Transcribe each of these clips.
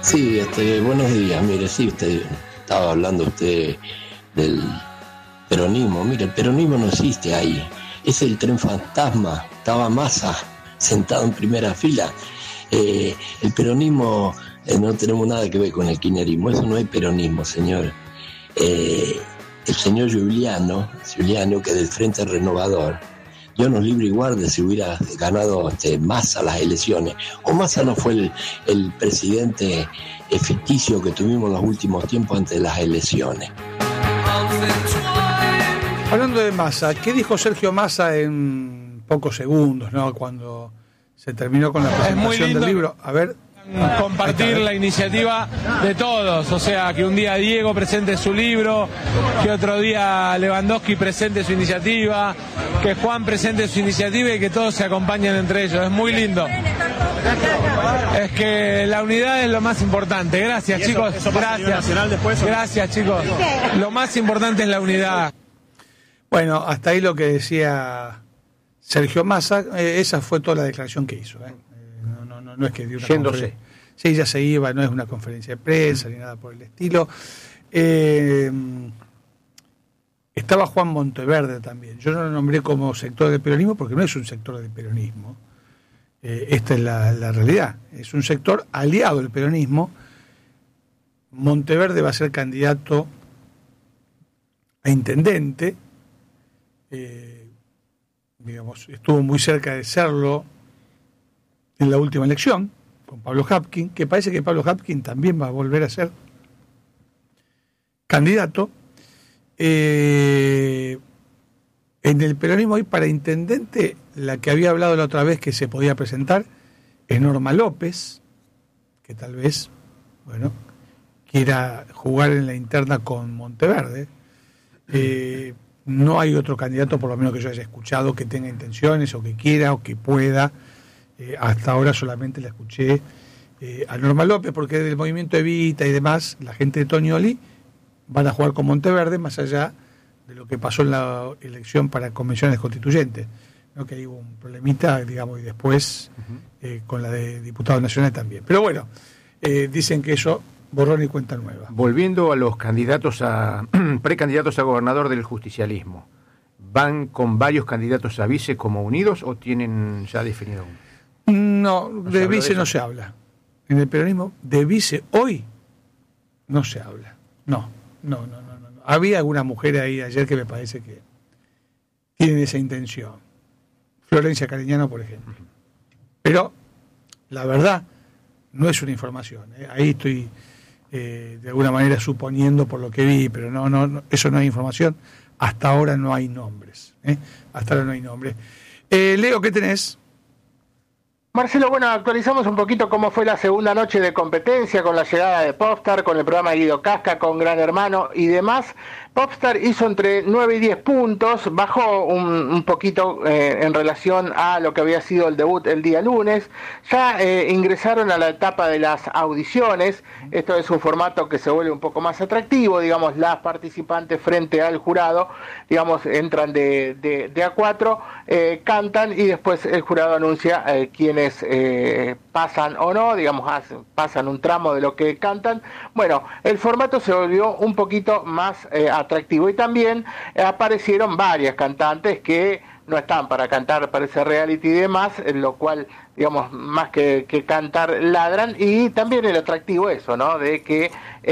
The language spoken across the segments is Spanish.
Sí, buenos días. Mire, sí, estaba hablando del peronismo. Mire, el peronismo no existe ahí. Es el tren fantasma. Estaba Massa sentado en primera fila. El peronismo, no tenemos nada que ver con el kirchnerismo. Eso no es peronismo, señor. El señor Giuliano, que es del Frente Renovador, Dios nos libre y guarde si hubiera ganado Massa las elecciones. O Massa no fue el presidente ficticio que tuvimos en los últimos tiempos antes de las elecciones. Hablando de Massa, ¿qué dijo Sergio Massa en pocos segundos, ¿no? Cuando se terminó con la presentación del libro? A ver. Compartir la iniciativa de todos, o sea, que un día Diego presente su libro, que otro día Lewandowski presente su iniciativa, que Juan presente su iniciativa y que todos se acompañen entre ellos. Es muy lindo. Es que la unidad es lo más importante. Gracias, chicos. Gracias. Gracias, chicos. Lo más importante es la unidad. Bueno, hasta ahí lo que decía Sergio Massa. Esa fue toda la declaración que hizo. No es que dio una conferencia. Sí, ya se iba, no es una conferencia de prensa ni nada por el estilo. Estaba Juan Monteverde también. Yo no lo nombré como sector del peronismo porque no es un sector del peronismo. Esta es la realidad. Es un sector aliado al peronismo. Monteverde va a ser candidato a intendente. Digamos, estuvo muy cerca de serlo en la última elección, con Pablo Habkin, que parece que Pablo Habkin también va a volver a ser candidato. En el peronismo hoy para intendente, la que había hablado la otra vez que se podía presentar es Norma López, que tal vez, quiera jugar en la interna con Monteverde. No hay otro candidato, por lo menos que yo haya escuchado, que tenga intenciones o que quiera o que pueda. Hasta ahora solamente la escuché a Norma López, porque del movimiento Evita y demás, la gente de Toñoli van a jugar con Monteverde, más allá de lo que pasó en la elección para convenciones constituyentes, ¿no? Que ahí hubo un problemita, digamos, y después con la de diputado nacional también. Pero bueno, dicen que eso borrón y cuenta nueva. Volviendo a los candidatos precandidatos a gobernador del justicialismo, ¿van con varios candidatos a vice como unidos o tienen ya definido uno? No, de vice no se habla. En el peronismo, de vice hoy no se habla. No. Había alguna mujer ahí ayer que me parece que tienen esa intención. Florencia Cariñano, por ejemplo. Pero la verdad no es una información. Ahí estoy de alguna manera suponiendo por lo que vi, pero no, eso no es información. Hasta ahora no hay nombres. Hasta ahora no hay nombres. Leo, ¿qué tenés? Marcelo, bueno, actualizamos un poquito cómo fue la segunda noche de competencia con la llegada de Popstar, con el programa de Guido Casca, con Gran Hermano y demás. Popstar hizo entre 9 y 10 puntos, bajó un poquito en relación a lo que había sido el debut el día lunes. Ya ingresaron a la etapa de las audiciones. Esto es un formato que se vuelve un poco más atractivo, digamos, las participantes frente al jurado, digamos, entran de A4, cantan y después el jurado anuncia quiénes pasan o no, digamos, pasan un tramo de lo que cantan. Bueno, el formato se volvió un poquito más atractivo y también aparecieron varias cantantes que no están para cantar para ese reality y demás, en lo cual, digamos, más que cantar ladran, y también el atractivo eso, ¿no? De que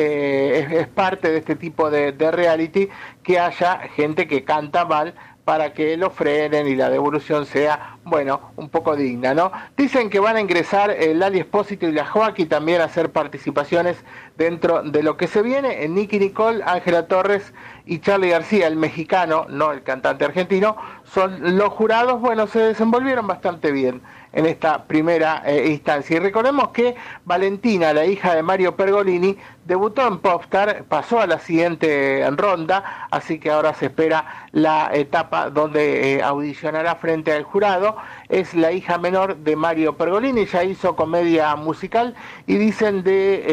es parte de este tipo de reality que haya gente que canta mal para que lo frenen y la devolución sea, bueno, un poco digna, ¿no? Dicen que van a ingresar Lali Espósito y la Joaquí también a hacer participaciones dentro de lo que se viene. Nicky Nicole, Ángela Torres y Charly García, el mexicano, no el cantante argentino, son los jurados. Bueno, se desenvolvieron bastante bien en esta primera instancia. Y recordemos que Valentina, la hija de Mario Pergolini, debutó en Popstar, pasó a la siguiente ronda, así que ahora se espera la etapa donde audicionará frente al jurado. Es la hija menor de Mario Pergolini, ya hizo comedia musical y dicen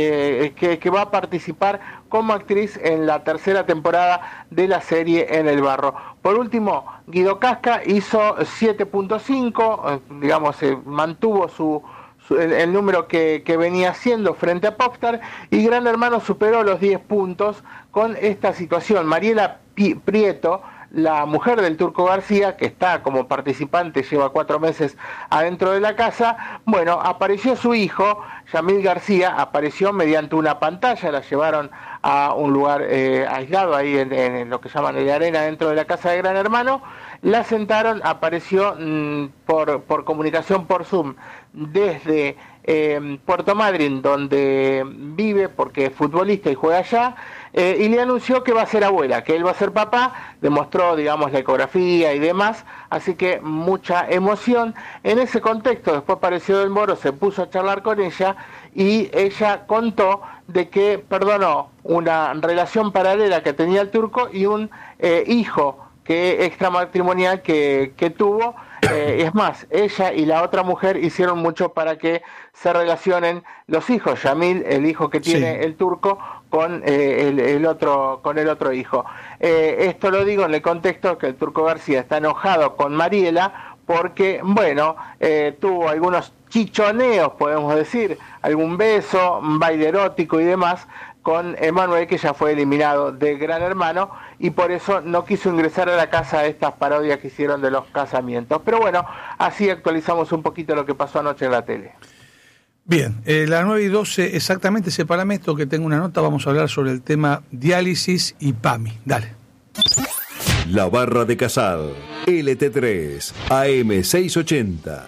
que va a participar como actriz en la tercera temporada de la serie En el Barro. Por último, Guido Casca hizo 7.5, digamos, mantuvo su el número que venía haciendo frente a Popstar, y Gran Hermano superó los 10 puntos con esta situación. Mariela Prieto, la mujer del Turco García, que está como participante, lleva 4 meses adentro de la casa, bueno, apareció su hijo, Yamil García, apareció mediante una pantalla, la llevaron a un lugar aislado ahí en lo que llaman la arena dentro de la casa de Gran Hermano, la sentaron, apareció por comunicación por Zoom desde Puerto Madryn, donde vive porque es futbolista y juega allá, y le anunció que va a ser abuela, que él va a ser papá, demostró, digamos, la ecografía y demás, así que mucha emoción. En ese contexto, después apareció Del Moro, se puso a charlar con ella, y ella contó de que perdonó una relación paralela que tenía el Turco y un hijo extramatrimonial que tuvo. Es más, ella y la otra mujer hicieron mucho para que se relacionen los hijos, Yamil, el hijo que tiene el Turco, con el otro hijo. Esto lo digo en el contexto que el Turco García está enojado con Mariela porque, bueno, tuvo algunos chichoneos, podemos decir, algún beso, un baile erótico y demás, con Emanuel, que ya fue eliminado de Gran Hermano, y por eso no quiso ingresar a la casa de estas parodias que hicieron de los casamientos. Pero bueno, así actualizamos un poquito lo que pasó anoche en la tele. Bien, las 9:12 exactamente, sepárame esto que tengo una nota, vamos a hablar sobre el tema diálisis y PAMI. Dale. La Barra de Casal, LT3, AM 680.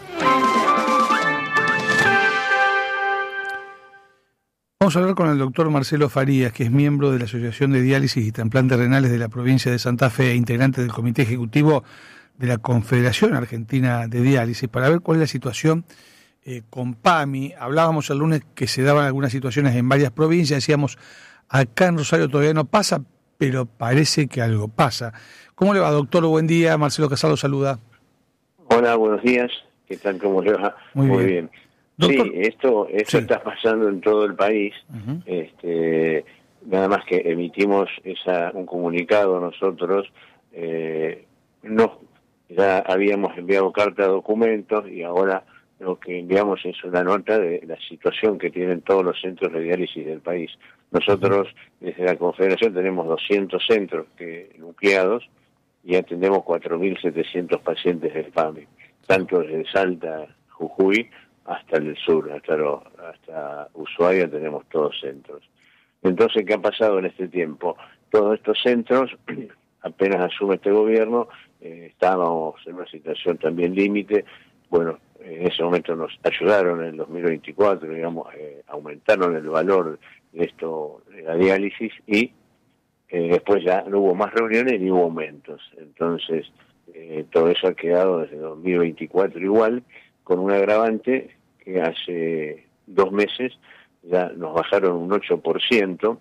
Vamos a hablar con el doctor Marcelo Farías, que es miembro de la Asociación de Diálisis y Trasplantes Renales de la provincia de Santa Fe e integrante del Comité Ejecutivo de la Confederación Argentina de Diálisis, para ver cuál es la situación con PAMI. Hablábamos el lunes que se daban algunas situaciones en varias provincias, decíamos, acá en Rosario todavía no pasa, pero parece que algo pasa. ¿Cómo le va, doctor? Buen día, Marcelo Casal lo saluda. Hola, buenos días. ¿Qué tal? ¿Cómo le va? Muy bien. Doctor, sí, esto está pasando en todo el país. Uh-huh. Nada más que emitimos un comunicado nosotros, ya habíamos enviado carta de documentos y ahora lo que enviamos es una nota de la situación que tienen todos los centros de diálisis del país. Nosotros, desde la Confederación, tenemos 200 centros nucleados y atendemos 4.700 pacientes del PAMI, tanto desde Salta, Jujuy, hasta el sur, hasta Ushuaia tenemos todos centros. Entonces, ¿qué ha pasado en este tiempo? Todos estos centros, apenas asume este gobierno, estábamos en una situación también límite. Bueno, en ese momento nos ayudaron en el 2024, digamos, aumentaron el valor de esto, de la diálisis, y después ya no hubo más reuniones ni hubo aumentos. Entonces, todo eso ha quedado desde 2024 igual, con un agravante que hace 2 meses ya nos bajaron un 8%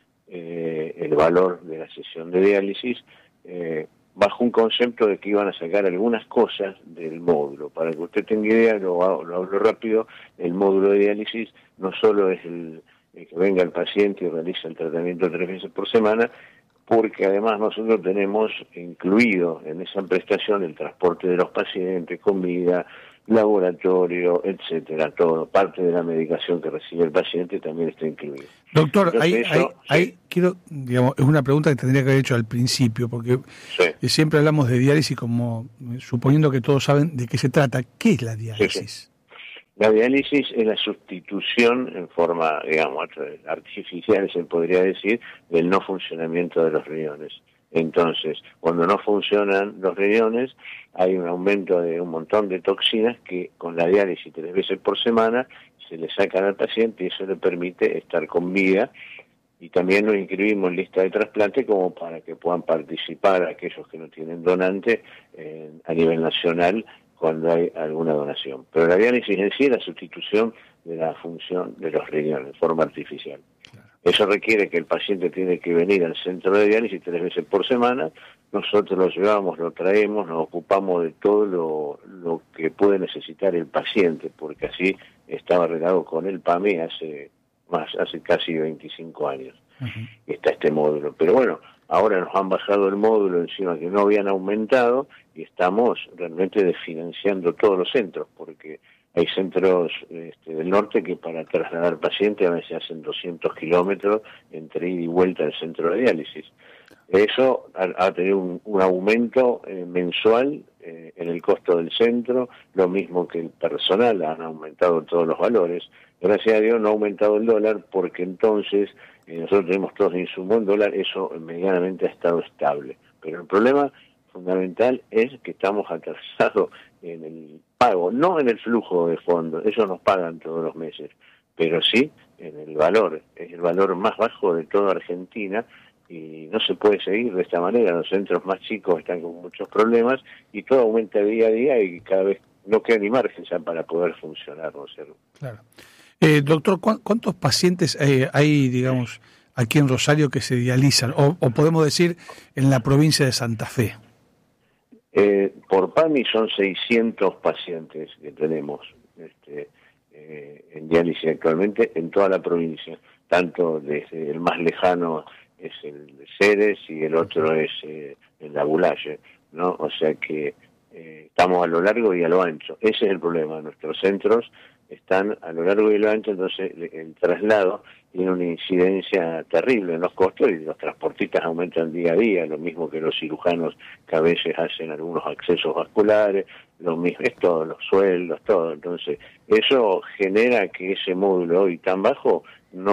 el valor de la sesión de diálisis, bajo un concepto de que iban a sacar algunas cosas del módulo. Para que usted tenga idea, lo hablo rápido, el módulo de diálisis no solo es el que venga el paciente y realiza el tratamiento 3 veces por semana, porque además nosotros tenemos incluido en esa prestación el transporte de los pacientes, comida, laboratorio, etcétera, todo, parte de la medicación que recibe el paciente también está incluido. Doctor, ahí quiero, digamos, es una pregunta que tendría que haber hecho al principio, porque siempre hablamos de diálisis como suponiendo que todos saben de qué se trata. ¿Qué es la diálisis? La diálisis es la sustitución en forma, digamos, artificial, se podría decir, del no funcionamiento de los riñones. Entonces, cuando no funcionan los riñones, hay un aumento de un montón de toxinas que con la diálisis 3 veces por semana se le sacan al paciente y eso le permite estar con vida. Y también nos inscribimos en lista de trasplante como para que puedan participar aquellos que no tienen donante a nivel nacional cuando hay alguna donación. Pero la diálisis en sí es la sustitución de la función de los riñones de forma artificial. Eso requiere que el paciente tiene que venir al centro de diálisis 3 veces por semana. Nosotros lo llevamos, lo traemos, nos ocupamos de todo lo que puede necesitar el paciente, porque así estaba arreglado con el PAMI hace casi 25 años. Uh-huh. Está este módulo. Pero bueno, ahora nos han bajado el módulo encima que no habían aumentado y estamos realmente desfinanciando todos los centros, porque Hay centros del norte que para trasladar pacientes a veces hacen 200 kilómetros entre ida y vuelta al centro de diálisis. Eso ha tenido un aumento mensual en el costo del centro, lo mismo que el personal, han aumentado todos los valores. Gracias a Dios no ha aumentado el dólar, porque entonces nosotros tenemos todos insumos en dólar, eso medianamente ha estado estable. Pero el problema fundamental es que estamos atrasados en el pago, no en el flujo de fondos, ellos nos pagan todos los meses, pero sí en el valor, es el valor más bajo de toda Argentina, y no se puede seguir de esta manera. Los centros más chicos están con muchos problemas y todo aumenta día a día y cada vez no queda ni margen ya para poder funcionar, ¿no es cierto? Claro. Doctor, ¿cuántos pacientes hay, digamos, aquí en Rosario que se dializan? O podemos decir en la provincia de Santa Fe. Por PAMI son 600 pacientes que tenemos en diálisis actualmente en toda la provincia, tanto desde el más lejano es el de Ceres y el otro es el de Abulaye, ¿no? O sea que estamos a lo largo y a lo ancho. Ese es el problema. Nuestros centros están a lo largo y a lo ancho, entonces el traslado tiene una incidencia terrible en los costos y los transportistas aumentan día a día, lo mismo que los cirujanos que a veces hacen algunos accesos vasculares, lo mismo, es todo, los sueldos, todo. Entonces eso genera que ese módulo hoy tan bajo no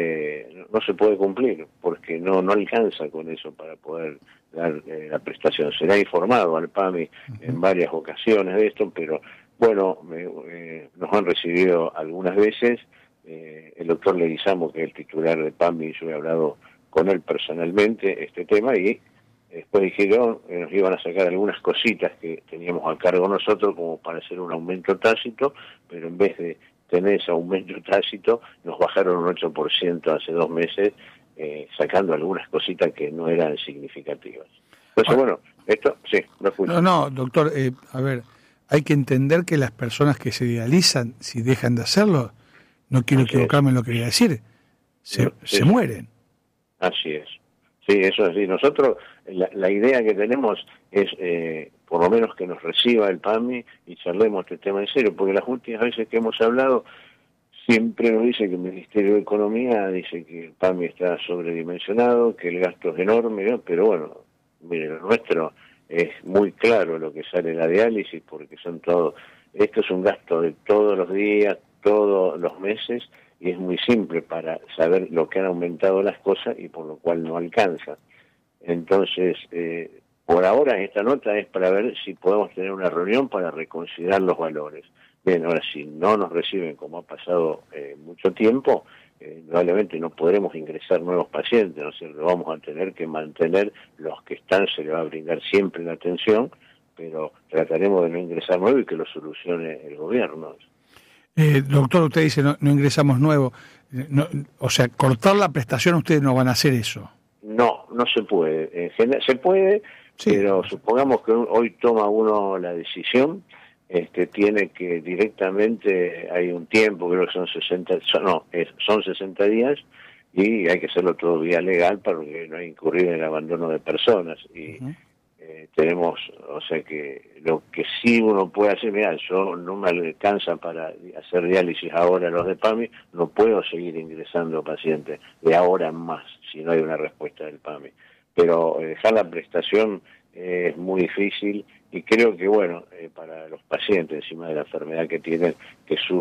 se puede cumplir, porque no alcanza con eso para poder dar la prestación. Se le ha informado al PAMI en varias ocasiones de esto, pero bueno, nos han recibido algunas veces. El doctor Leguizamo, que es el titular de PAMI, yo he hablado con él personalmente este tema, y después dijeron que nos iban a sacar algunas cositas que teníamos a cargo nosotros como para hacer un aumento tácito, pero en vez de tener ese aumento tácito nos bajaron un 8% hace 2 meses, sacando algunas cositas que no eran significativas. Entonces, bueno, esto sí, lo escucho. No, doctor, a ver, hay que entender que las personas que se dializan, si dejan de hacerlo, no quiero equivocarme en lo que voy a decir, se mueren. Así es. Sí, eso es así. Nosotros, la idea que tenemos es, por lo menos, que nos reciba el PAMI y charlemos este tema en serio, porque las últimas veces que hemos hablado, siempre nos dice que el Ministerio de Economía dice que el PAMI está sobredimensionado, que el gasto es enorme, ¿no? Pero bueno, mire, lo nuestro es muy claro lo que sale en la diálisis, porque esto es un gasto de todos los días, todos los meses, y es muy simple para saber lo que han aumentado las cosas y por lo cual no alcanza. Entonces, por ahora esta nota es para ver si podemos tener una reunión para reconsiderar los valores. Bien, ahora si no nos reciben, como ha pasado mucho tiempo, probablemente no podremos ingresar nuevos pacientes, ¿no es cierto? Vamos a tener que mantener los que están, se les va a brindar siempre la atención, pero trataremos de no ingresar nuevos y que lo solucione el gobierno. Doctor, usted dice no ingresamos nuevo, o sea, cortar la prestación, ustedes no van a hacer eso. No se puede. En general, se puede, sí, pero supongamos que hoy toma uno la decisión, tiene que directamente, hay un tiempo, creo que son 60 días, y hay que hacerlo todo vía legal para que no incurrir en el abandono de personas. Y tenemos, o sea que lo que sí uno puede hacer, mira, yo no me alcanza para hacer diálisis ahora los de PAMI, no puedo seguir ingresando pacientes de ahora en más si no hay una respuesta del PAMI. Pero dejar la prestación es muy difícil, y creo que, bueno, para los pacientes, encima de la enfermedad que tienen, que